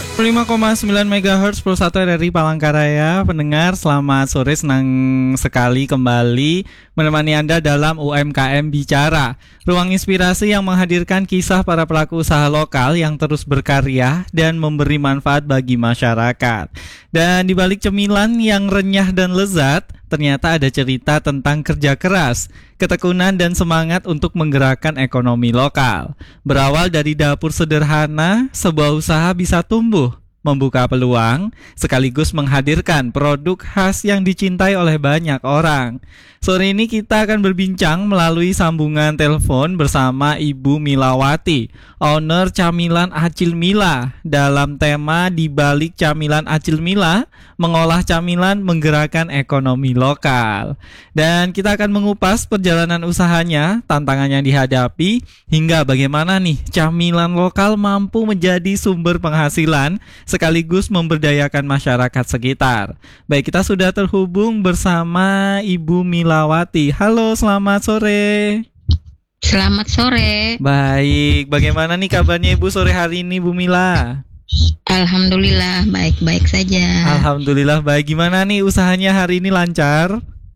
5,9 MHz Pulsa 1 RRI Palangkaraya. Pendengar, selamat sore. Senang sekali kembali menemani Anda dalam UMKM Bicara, ruang inspirasi yang menghadirkan kisah para pelaku usaha lokal yang terus berkarya dan memberi manfaat bagi masyarakat. Dan di balik cemilan yang renyah dan lezat, ternyata ada cerita tentang kerja keras, ketekunan dan semangat untuk menggerakkan ekonomi lokal. Berawal dari dapur sederhana, sebuah usaha bisa tumbuh, membuka peluang, sekaligus menghadirkan produk khas yang dicintai oleh banyak orang. Sore ini kita akan berbincang melalui sambungan telepon bersama Ibu Milawati, owner Camilan Acil Mila, dalam tema Di Balik Camilan Acil Mila, mengolah camilan menggerakkan ekonomi lokal. Dan kita akan mengupas perjalanan usahanya, tantangan yang dihadapi, hingga bagaimana nih camilan lokal mampu menjadi sumber penghasilan sekaligus memberdayakan masyarakat sekitar. Baik, kita sudah terhubung bersama Ibu Milawati. Halo, selamat sore. Selamat sore. Baik, bagaimana nih kabarnya Ibu sore hari ini, Bu Mila? Alhamdulillah, baik-baik saja. Alhamdulillah baik. Gimana nih usahanya hari ini, lancar?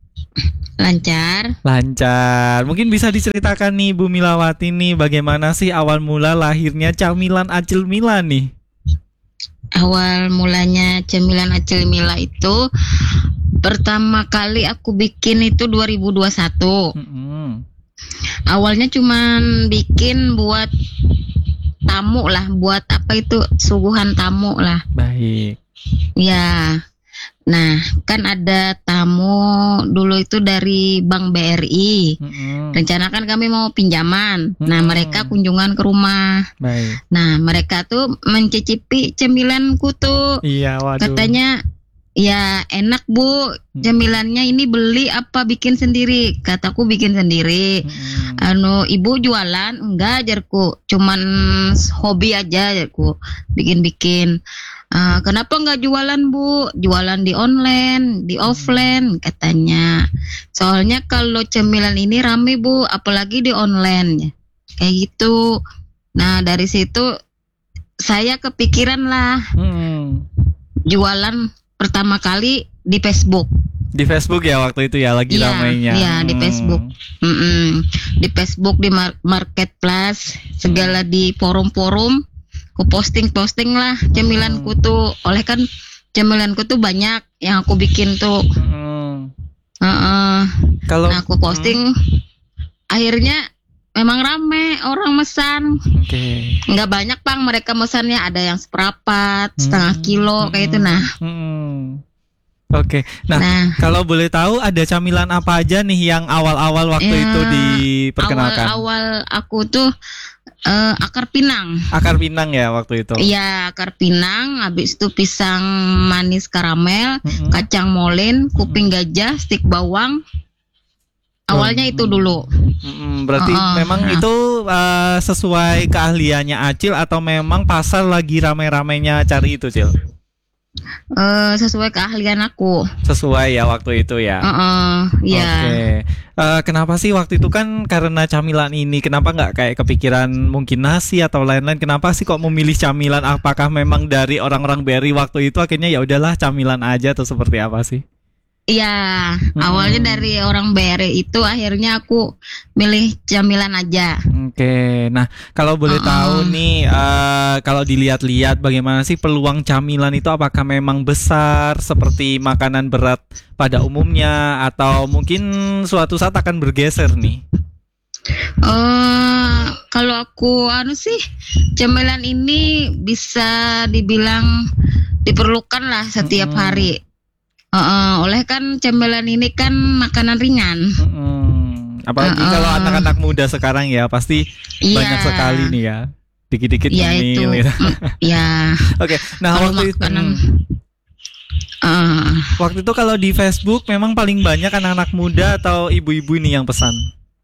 Lancar. Lancar. Mungkin bisa diceritakan nih Bu Milawati nih, bagaimana sih awal mula lahirnya Camilan Acil Mila nih? Awal mulanya Camilan Acil Mila itu pertama kali aku bikin itu 2021. Awalnya cuman bikin buat tamu lah, buat apa itu, suguhan tamu lah. Baik. Ya. Nah, kan ada tamu dulu itu dari Bank BRI. Rencana kan kami mau pinjaman. Nah, mereka kunjungan ke rumah. Baik. Nah, mereka tuh mencicipi cemilanku tuh. Iya, waduh. Katanya, ya enak Bu, cemilannya ini beli apa bikin sendiri? Kataku bikin sendiri. Ibu jualan? Enggak, jarku. Cuman hobi aja, jarku. Bikin-bikin. Kenapa enggak jualan Bu? Jualan di online, di offline, katanya. Soalnya kalau cemilan ini rame Bu, apalagi di online. Kayak gitu. Nah, dari situ saya kepikiran lah. Jualan pertama kali di Facebook. Di Facebook ya waktu itu ya, lagi ramainya. Iya, di Facebook. Di Facebook, di marketplace, segala di forum-forum, aku posting lah cemilanku tuh. Oleh kan cemilanku tuh banyak yang aku bikin tuh. Kalau aku posting, akhirnya memang rame orang mesan. Nggak banyak Bang, mereka mesannya ada yang seperempat, setengah kilo kayak itu. Nah, kalau boleh tahu ada camilan apa aja nih yang awal-awal waktu itu diperkenalkan? Awal aku tuh akar pinang. Akar pinang ya waktu itu? Iya, akar pinang, habis itu pisang manis karamel, kacang molen, kuping gajah, stik bawang. Awalnya itu dulu. Berarti memang itu sesuai keahliannya Acil atau memang pasar lagi ramai-ramainya cari itu, Cil? Sesuai keahlian aku. Sesuai ya waktu itu ya. Iya. Kenapa sih waktu itu kan karena camilan ini? Kenapa nggak kayak kepikiran mungkin nasi atau lain-lain? Kenapa sih kok memilih camilan? Apakah memang dari orang-orang BRI waktu itu akhirnya ya udahlah camilan aja atau seperti apa sih? Iya, awalnya dari orang BRI itu akhirnya aku milih camilan aja. Nah kalau boleh tahu nih, kalau dilihat-lihat bagaimana sih peluang camilan itu, apakah memang besar seperti makanan berat pada umumnya atau mungkin suatu saat akan bergeser nih? Kalau aku sih camilan ini bisa dibilang diperlukan lah setiap hari. Oleh kan cemilan ini kan makanan ringan. Apalagi kalau anak-anak muda sekarang ya pasti banyak sekali nih ya, dikit-dikit nyemil gitu. Oke. Nah waktu itu kalau di Facebook memang paling banyak anak-anak muda atau ibu-ibu nih yang pesan?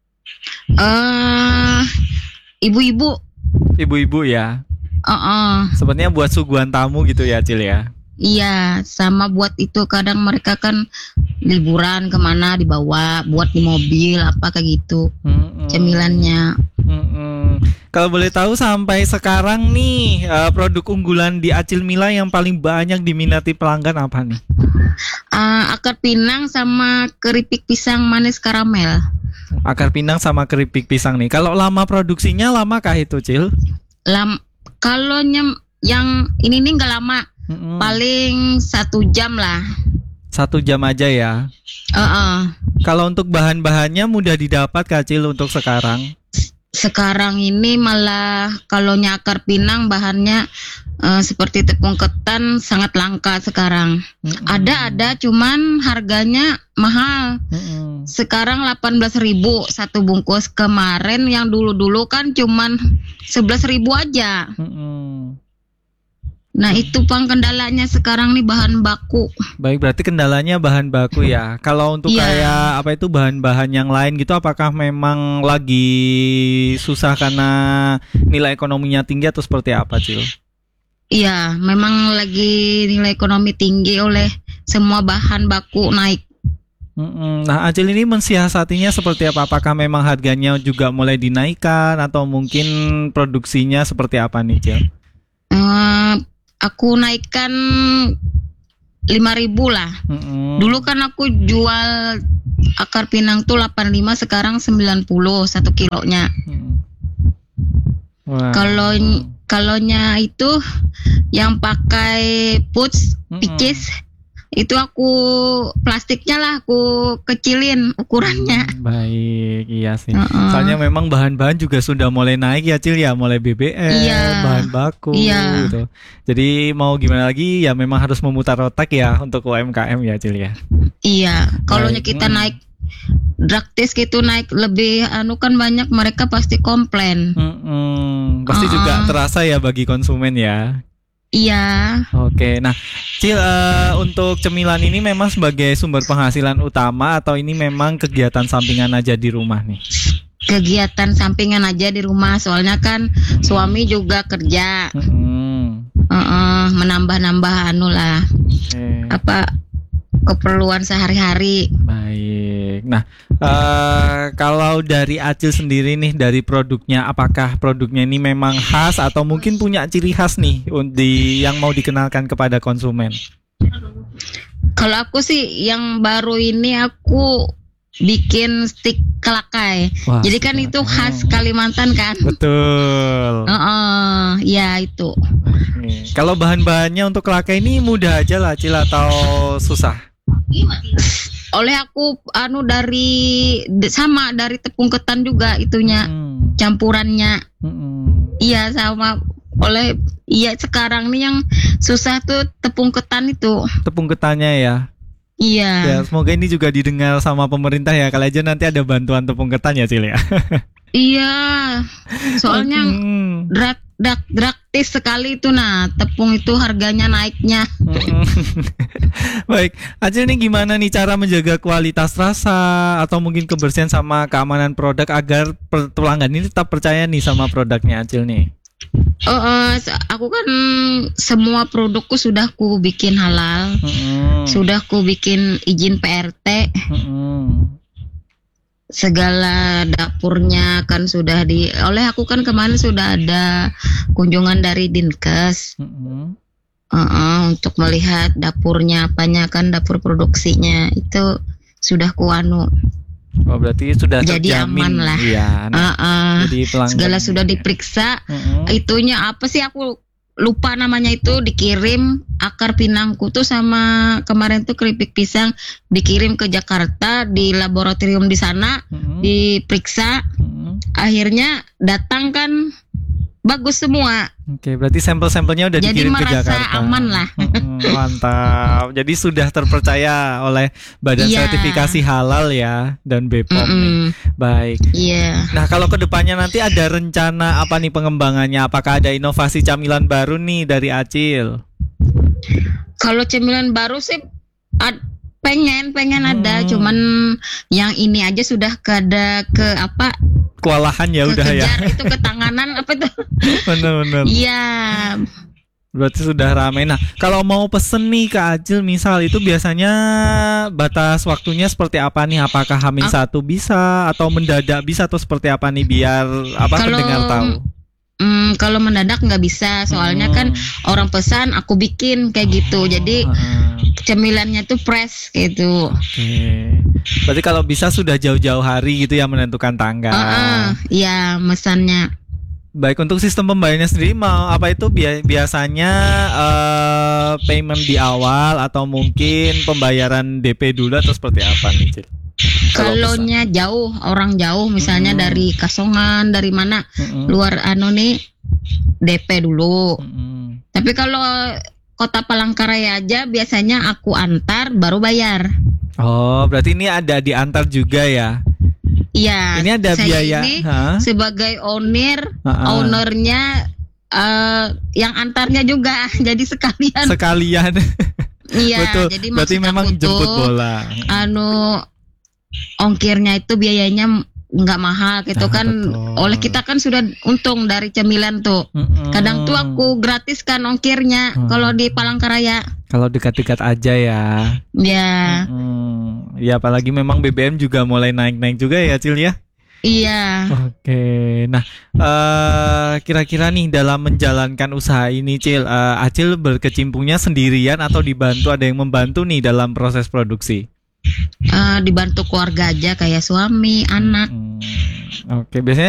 Ibu-ibu. Ibu-ibu ya. Sebenarnya buat suguhan tamu gitu ya, Cil ya. Iya, sama buat itu kadang mereka kan liburan kemana dibawa buat di mobil apa kayak gitu cemilannya. Kalau boleh tahu sampai sekarang nih produk unggulan di Acil Mila yang paling banyak diminati pelanggan apa nih? Akar pinang sama keripik pisang manis karamel. Akar pinang sama keripik pisang nih. Kalau lama produksinya lama kah itu, Cil? Kalau yang ini nih nggak lama, paling 1 jam lah. 1 jam aja ya. Kalau untuk bahan-bahannya mudah didapat Kak Cil untuk sekarang? Sekarang ini malah kalau akar pinang bahannya seperti tepung ketan sangat langka sekarang. Ada cuman harganya mahal. Sekarang 18.000 satu bungkus. Kemarin yang dulu-dulu kan cuman 11.000 aja. Nah itu kendalanya sekarang nih bahan baku. Baik, berarti kendalanya bahan baku ya. Kalau untuk kayak apa itu bahan-bahan yang lain gitu, apakah memang lagi susah karena nilai ekonominya tinggi atau seperti apa, Cil? Iya, memang lagi nilai ekonomi tinggi oleh semua bahan baku naik. Nah, Acil ini mensiasatinya seperti apa? Apakah memang harganya juga mulai dinaikkan atau mungkin produksinya seperti apa nih, Cil? Aku naikkan 5.000 lah. Dulu kan aku jual akar pinang tuh 85, sekarang 90 1 kilonya. Kalaunya itu yang pakai pouch picis itu aku plastiknya lah aku kecilin ukurannya. Baik, iya sih. Soalnya memang bahan-bahan juga sudah mulai naik ya, Cil ya, mulai BBM, bahan baku gitu. Jadi mau gimana lagi ya, memang harus memutar otak ya untuk UMKM ya, Cil ya. Iya, kalau kita naik drastis gitu, naik lebih kan banyak mereka pasti komplain. Pasti juga terasa ya bagi konsumen ya. Iya. Oke, nah Cil, untuk cemilan ini memang sebagai sumber penghasilan utama atau ini memang kegiatan sampingan aja di rumah nih? Kegiatan sampingan aja di rumah, soalnya kan suami juga kerja. Menambah-nambah lah. Apa keperluan sehari-hari. Baik. Nah, kalau dari Acil sendiri nih, dari produknya, apakah produknya ini memang khas atau mungkin punya ciri khas nih yang mau dikenalkan kepada konsumen? Kalau aku sih yang baru ini aku bikin stik kelakai. Wah, jadi kan itu khas Kalimantan kan. Betul. Ya itu. Kalau bahan-bahannya untuk kelakai ini mudah aja lah, Cil, atau susah? Oleh aku dari tepung ketan juga itunya, campurannya. Iya sama. Sekarang nih yang susah tuh tepung ketan itu. Tepung ketannya ya. Iya. Ya, semoga ini juga didengar sama pemerintah ya. Kalau aja nanti ada bantuan tepung ketan ya, Cil ya. Iya. Soalnya drastis sekali itu, tepung itu harganya naiknya. Baik, Acil nih gimana nih cara menjaga kualitas rasa atau mungkin kebersihan sama keamanan produk agar pelanggan ini tetap percaya nih sama produknya Acil nih? Aku kan semua produkku sudah ku bikin halal, sudah ku bikin izin PRT. Segala dapurnya kan sudah oleh aku kan kemarin sudah ada kunjungan dari Dinkes untuk melihat dapurnya, apanya kan dapur produksinya itu sudah kuanu. Oh, berarti sudah jadi terjamin aman lah. Ya, jadi segala sudah diperiksa. Itunya apa sih aku lupa namanya, itu dikirim akar pinangku tuh sama kemarin tuh keripik pisang dikirim ke Jakarta di laboratorium di sana, diperiksa. Akhirnya datang kan bagus semua. Oke, berarti sampel-sampelnya udah dikirim ke Jakarta. Jadi merasa aman lah. Mantap. Jadi sudah terpercaya oleh Badan Sertifikasi Halal ya dan BPOM nih. Baik. Iya. Nah, kalau kedepannya nanti ada rencana apa nih pengembangannya? Apakah ada inovasi camilan baru nih dari Acil? Kalau cemilan baru sih pengen ada, cuman yang ini aja sudah kewalahan ya udah ya. Itu ketanganan apa itu? Benar. Iya. Berarti sudah ramai. Nah, kalau mau pesen nih ke Acil misal itu biasanya batas waktunya seperti apa nih? Apakah Hamin satu bisa atau mendadak bisa atau seperti apa nih biar pendengar tahu? Kalau mendadak nggak bisa, soalnya kan orang pesan aku bikin kayak gitu. Jadi cemilannya tuh fresh gitu. Oke. Berarti kalau bisa sudah jauh-jauh hari gitu ya menentukan tanggal. Iya, mesannya. Baik, untuk sistem pembayarannya sendiri mau apa itu biasanya payment di awal atau mungkin pembayaran DP dulu atau seperti apa nih, Cil? Kalonya jauh, orang jauh misalnya dari Kasongan, dari mana luar nih DP dulu. Tapi kalau Kota Palangkaraya aja biasanya aku antar baru bayar. Oh, berarti ini ada diantar juga ya? Iya. Ini ada biaya. Ini sebagai ownernya yang antarnya juga, jadi sekalian. Iya. Betul. Jadi berarti memang jemput bola. Ongkirnya itu biayanya nggak mahal gitu kan. Betul. Oleh kita kan sudah untung dari cemilan tuh. Kadang tuh aku gratis kan ongkirnya kalau di Palangkaraya. Kalau dekat-dekat aja ya. Ya. Ya apalagi memang BBM juga mulai naik-naik juga ya, Cil ya. Iya. Oke. Nah, kira-kira nih dalam menjalankan usaha ini, Cil, Acil berkecimpungnya sendirian atau dibantu, ada yang membantu nih dalam proses produksi? Dibantu keluarga aja kayak suami, anak. Oke, biasanya